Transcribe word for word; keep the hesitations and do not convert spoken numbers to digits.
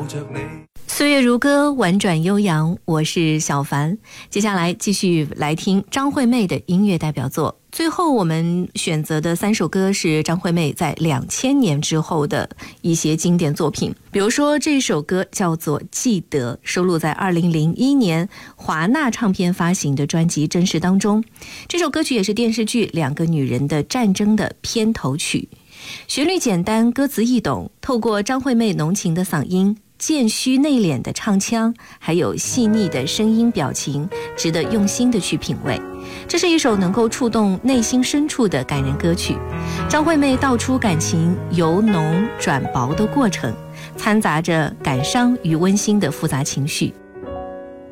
抱着你。 岁月如歌，婉转悠扬，我是小凡。接下来继续来听张惠妹的音乐代表作。最后我们选择的三首歌是张惠妹在两千年之后的一些经典作品，比如说这首歌叫做《记得》，收录在二零零一年华纳唱片发行的专辑《真实》当中。这首歌曲也是电视剧《两个女人的战争》的片头曲，旋律简单，歌词易懂，透过张惠妹浓情的嗓音，渐虚内敛的唱腔，还有细腻的声音表情，值得用心的去品味。这是一首能够触动内心深处的感人歌曲。张惠妹道出感情由浓转薄的过程，掺杂着感伤与温馨的复杂情绪。